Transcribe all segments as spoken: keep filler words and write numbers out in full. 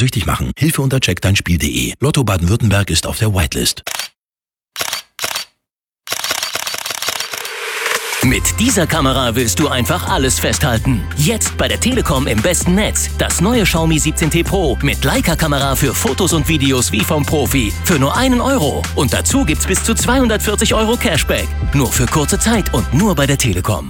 süchtig machen. Hilfe unter check dein spiel punkt de. Lotto Baden-Württemberg ist auf der Whitelist. Mit dieser Kamera willst du einfach alles festhalten. Jetzt bei der Telekom im besten Netz. Das neue Xiaomi siebzehn T Pro mit Leica-Kamera für Fotos und Videos wie vom Profi. Für nur einen Euro. Und dazu gibt's bis zu zweihundertvierzig Euro Cashback. Nur für kurze Zeit und nur bei der Telekom.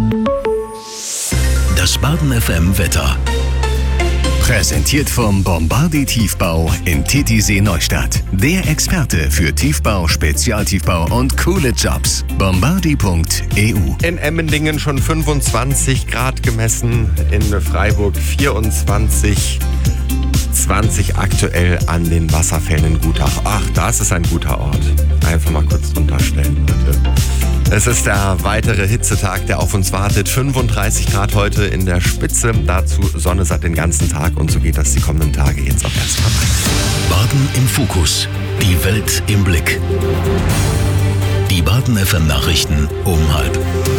Das Baden F M Wetter. Präsentiert vom Bombardier Tiefbau in Titisee Neustadt. Der Experte für Tiefbau, Spezialtiefbau und coole Jobs. bombardier punkt e u. In Emmendingen schon fünfundzwanzig Grad gemessen, in Freiburg vierundzwanzig, zwanzig aktuell an den Wasserfällen in Gutach. Ach, das ist ein guter Ort. Einfach mal kurz runterstellen, bitte. Es ist der weitere Hitzetag, der auf uns wartet. fünfunddreißig Grad heute in der Spitze. Dazu Sonne seit den ganzen Tag und so geht das die kommenden Tage jetzt auch erst mal weiter. Baden im Fokus. Die Welt im Blick. Die Baden F M Nachrichten um halb.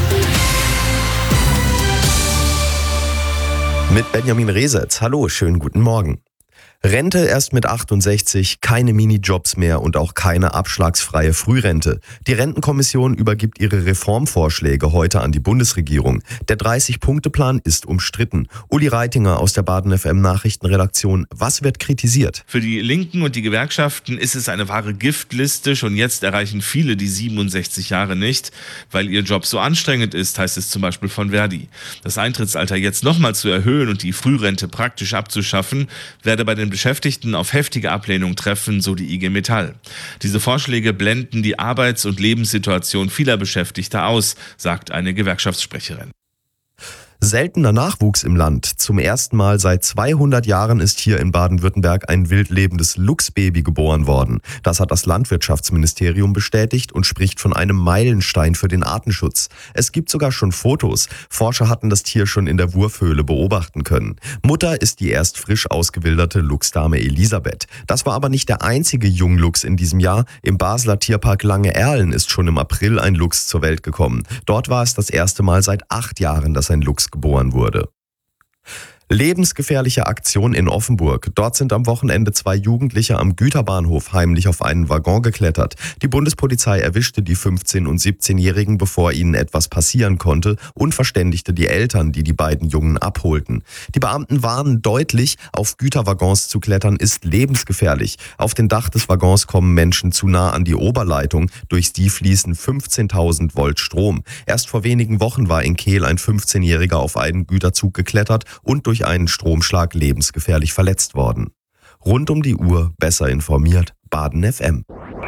Mit Benjamin Resetz. Hallo, schönen guten Morgen. Rente erst mit achtundsechzig, keine Minijobs mehr und auch keine abschlagsfreie Frührente. Die Rentenkommission übergibt ihre Reformvorschläge heute an die Bundesregierung. Der dreißig-Punkte-Plan ist umstritten. Uli Reitinger aus der Baden F M Nachrichtenredaktion. Was wird kritisiert? Für die Linken und die Gewerkschaften ist es eine wahre Giftliste. Schon jetzt erreichen viele die siebenundsechzig Jahre nicht, weil ihr Job so anstrengend ist, heißt es zum Beispiel von Verdi. Das Eintrittsalter jetzt nochmal zu erhöhen und die Frührente praktisch abzuschaffen, werde bei den Beschäftigten auf heftige Ablehnung treffen, so die I G Metall. Diese Vorschläge blenden die Arbeits- und Lebenssituation vieler Beschäftigter aus, sagt eine Gewerkschaftssprecherin. Seltener Nachwuchs im Land. Zum ersten Mal seit zweihundert Jahren ist hier in Baden-Württemberg ein wild lebendes Luchsbaby geboren worden. Das hat das Landwirtschaftsministerium bestätigt und spricht von einem Meilenstein für den Artenschutz. Es gibt sogar schon Fotos. Forscher hatten das Tier schon in der Wurfhöhle beobachten können. Mutter ist die erst frisch ausgewilderte Luchsdame Elisabeth. Das war aber nicht der einzige Jungluchs in diesem Jahr. Im Basler Tierpark Lange-Erlen ist schon im April ein Luchs zur Welt gekommen. Dort war es das erste Mal seit acht Jahren, dass ein Luchs geboren wurde. Lebensgefährliche Aktion in Offenburg. Dort sind am Wochenende zwei Jugendliche am Güterbahnhof heimlich auf einen Waggon geklettert. Die Bundespolizei erwischte die fünfzehn- und siebzehnjährigen, bevor ihnen etwas passieren konnte, und verständigte die Eltern, die die beiden Jungen abholten. Die Beamten warnen deutlich, auf Güterwaggons zu klettern ist lebensgefährlich. Auf den Dach des Waggons kommen Menschen zu nah an die Oberleitung. Durch die fließen fünfzehntausend Volt Strom. Erst vor wenigen Wochen war in Kehl ein fünfzehnjähriger auf einen Güterzug geklettert und durch einen Stromschlag lebensgefährlich verletzt worden. Rund um die Uhr besser informiert, Baden F M.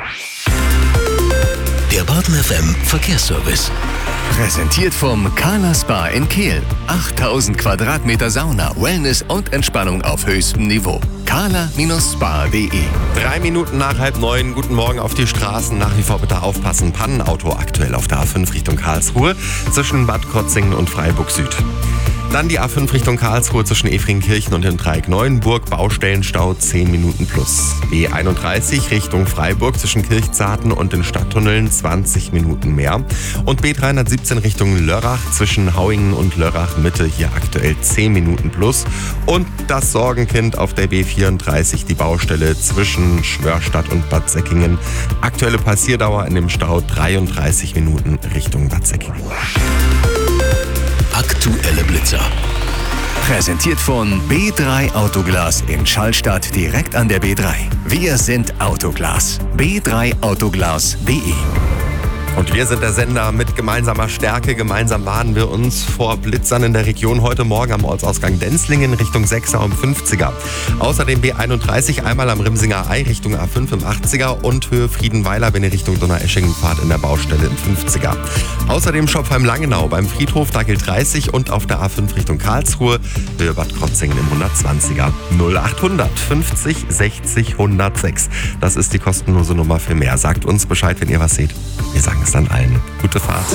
Der Baden F M Verkehrsservice. Präsentiert vom Carla Spa in Kehl. achttausend Quadratmeter Sauna, Wellness und Entspannung auf höchstem Niveau. carla Spa punkt de. Drei Minuten nach halb neun. Guten Morgen auf die Straßen. Nach wie vor bitte aufpassen. Pannenauto aktuell auf der A fünf Richtung Karlsruhe zwischen Bad Krotzingen und Freiburg Süd. Dann die A fünf Richtung Karlsruhe zwischen Efringkirchen und dem Dreieck Neuenburg. Baustellenstau zehn Minuten plus. B einunddreißig Richtung Freiburg zwischen Kirchzarten und den Stadttunneln zwanzig Minuten mehr. Und B dreihundertsiebzehn Richtung Lörrach zwischen Hauingen und Lörrach Mitte hier aktuell zehn Minuten plus. Und das Sorgenkind auf der B vierunddreißig, die Baustelle zwischen Schwörstadt und Bad Säckingen. Aktuelle Passierdauer in dem Stau dreiunddreißig Minuten Richtung Bad Säckingen. Aktuelle Blitzer. Präsentiert von B drei Autoglas in Schallstadt direkt an der B drei. Wir sind Autoglas. b drei autoglas punkt de. Und wir sind der Sender mit gemeinsamer Stärke. Gemeinsam warnen wir uns vor Blitzern in der Region heute Morgen am Ortsausgang Denzlingen Richtung sechser und fünfziger. Außerdem B einunddreißig einmal am Rimsinger Ei Richtung A fünf im achtziger und Höhe Friedenweiler, wenn ihr Richtung Donaueschingen fahrt, in der Baustelle im fünfziger. Außerdem Schopfheim-Langenau beim Friedhof, da gilt dreißig und auf der A fünf Richtung Karlsruhe, Höhe Bad Krotzingen im hundertzwanziger. null achthundert fünfzig sechzig hundertsechs. Das ist die kostenlose Nummer für mehr. Sagt uns Bescheid, wenn ihr was seht. Wir sagen es dann allen. Gute Fahrt.